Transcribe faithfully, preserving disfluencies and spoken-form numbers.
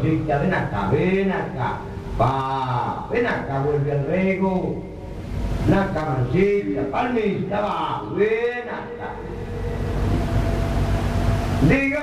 cosita, ven acá, ven acá. Va, ven acá, vuelve al rego. Ven acá, mancita, palmita, va, ven acá. Diga